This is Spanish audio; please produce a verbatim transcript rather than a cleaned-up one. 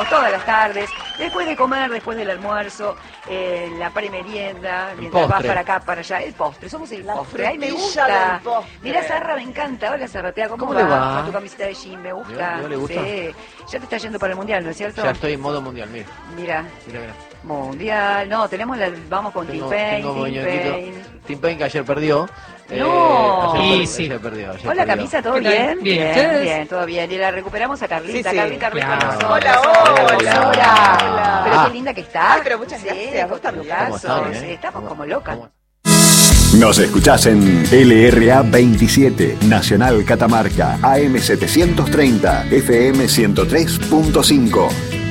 hacemos todas las tardes, después de comer, después del almuerzo, eh, la premerienda, mientras vas para acá, para allá, el postre, somos el La postre, ay me frutilla gusta. del Mirá Sarra, me encanta, hola Sarratea, ¿cómo, ¿Cómo va? le va? Con tu camiseta de jean, me gusta. ¿Le- le gusta? Sí. Ya te está yendo para el mundial, ¿no es cierto? Ya estoy en modo mundial, mira. Mira. Mira, mira. Mundial, no, tenemos la, vamos con Tengo, Team Pain, tengo Team muñequito. Pain. Team Pain que ayer perdió. No. Eh, ayer, Y per- sí. ayer perdió. Ayer Hola perdió. Camisa, ¿todo ¿Qué tal? bien? Bien, bien, ¿ustedes? bien, todo bien. Y la recuperamos a Carlita, Sí, sí. Carlita Ruiz con Claro. nosotros. Hola, hola. Hola. Hola. Pero qué linda que está. Ay, pero muchas Sí, gracias, vos con tu también. caso. ¿Cómo están, eh? Sí, estamos ¿Cómo- como locas. cómo- Nos escuchás en L R A veintisiete, Nacional Catamarca, A M setecientos treinta, F M ciento tres punto cinco.